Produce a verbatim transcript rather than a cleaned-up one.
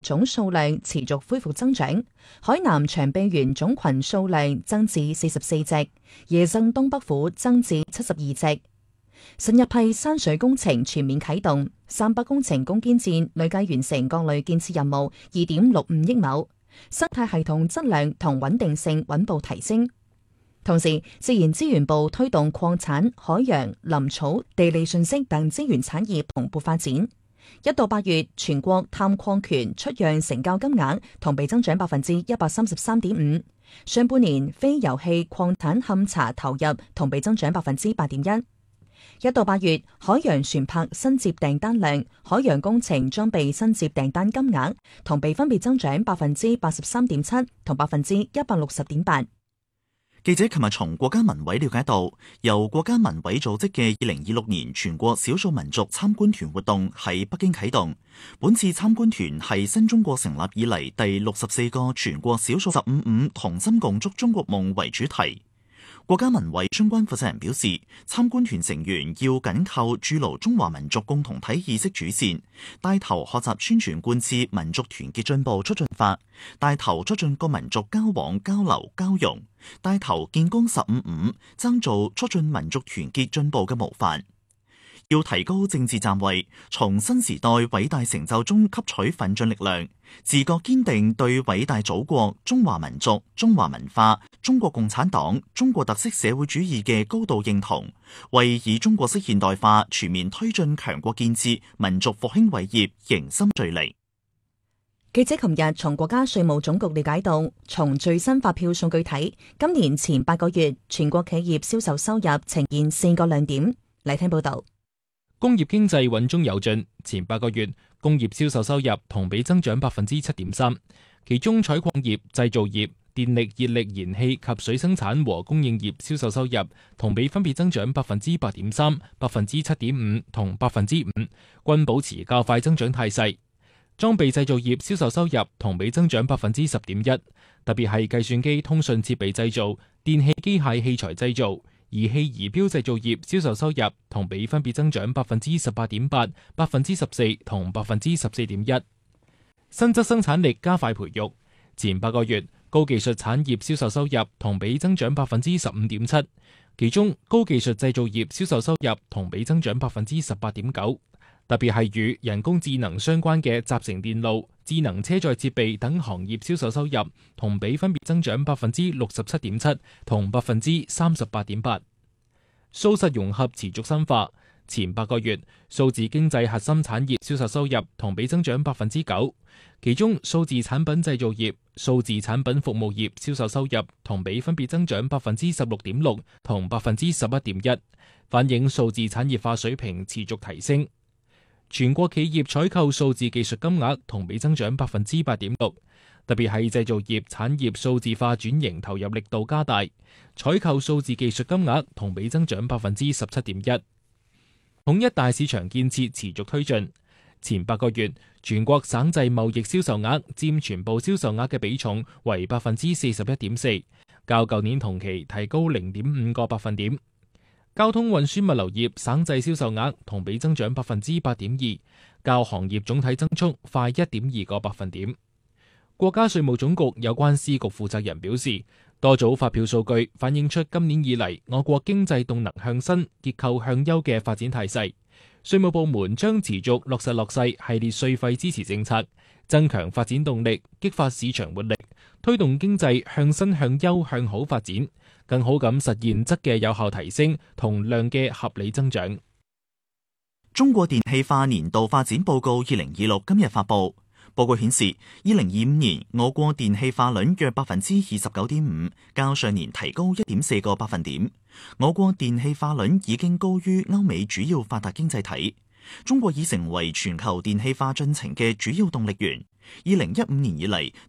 總數量持續恢復增長，海南長臂猿種群數量增至四十四隻，野生東北虎增至七十二隻。新一批山水工程全面啟動，三北工程攻堅戰累計完成各類建設任務二點六五億畝，生態系統質量同穩定性穩步提升。同時，自然資源部推動礦產、海洋、林草、地理信息等資源產業蓬勃發展。一到八月，全國探礦權出讓成交金額同比增長百分之一百三十三點五。上半年非油氣礦產勘查投入同比增長百分之八點一。一到八月，海洋船舶新接訂單量、海洋工程裝備新接訂單金額同比分別增長百分之八十三點七同百分之一百六十點八。 記者琴日從國家文委了解到，由國家文委組織嘅二零二六年全國少數民族參觀團活動喺北京啟動。本次參觀團係新中國成立以嚟第六十四個全國少數十五五同心共築中國夢為主題。國家文委相關負責人表示，參觀團成員要緊扣築牢中華民族共同體意識主線，帶頭學習宣傳貫徹民族團結進步促進法，帶頭促進各民族交往交流交融，帶頭建功十五五，爭做促進民族團結進步嘅模範。要提高政治站位，從新時代偉大成就中吸取奮進力量，自覺堅定對偉大祖國、中華民族、中華文化、中國共產黨、中國特色社會主義嘅高度認同，為以中國式現代化全面推進強國建設、民族復興偉業凝心聚力。 記者琴日從國家稅務總局了解到，從最新發票數據睇，今年前八個月全國企業銷售收入呈現四個亮點。嚟聽報道。 工業經濟穩中有進，前八個月工業銷售收入同比增長百分之七點三，其中採礦業、製造業、電力、熱力燃氣及水生產和供應業銷售收入同比分別增長百分之八點三、百分之七點五同百分之五，均保持較快增長態勢。裝備製造業銷售收入同比增長百分之十點一，特別係計算機通訊設備製造、電氣機械器材製造、儀器儀表製造業銷售收入同比分別增長百分之十八點八、百分之十四同百分之十四點一。新質生產力加快培育，前八個月高技術產業銷售收入同比增長百分之十五點七，其中高技術製造業銷售收入同比增長百分之十八點九，特別係與人工智能相關嘅集成電路、智能車載設備等行業銷售收入同比分別增長百分之六十七點七同百分之三十八點八。數實融合持續深化，前八個月數字經濟核心產業銷售收入同比增長百分之九，其中數字產品製造業、數字產品服務業銷售收入同比分別增長百分之十六點六同百分之十一點一，反映數字產業化水平持續提升。全國企業採購數字技術金額同比增長百分之八點六，特別係製造業產業數字化轉型投入力度加大，採購數字技術金額同比增長百分之十七點一。統一大市場建設持續推進，前八個月全國省際貿易銷售額佔全部銷售額嘅比重為百分之四十一點四，較舊年同期提高零點五個百分點。交通運輸物流業省際銷售額同比增長百分之八點二，較行業總體增速快一點二個百分點。國家稅務總局有關司局負責人表示，多組發票數據反映出今年以嚟我國經濟動能向新、結構向優嘅發展態勢。稅務部門將持續落實落細系列稅費支持政策，增強發展動力，激發市場活力，推動經濟向新向優向好發展，更好咁實現質嘅有效提升同量嘅合理增長。 中國電氣化年度發展報告二零二六今日發布，報告顯示，二零二五年我國電氣化率約百分之二十九點五，較上年提高一點四個百分點。我國電氣化率已經高於歐美主要發達經濟體，中國已成為全球電氣化進程嘅主要動力源。二零一五年以嚟，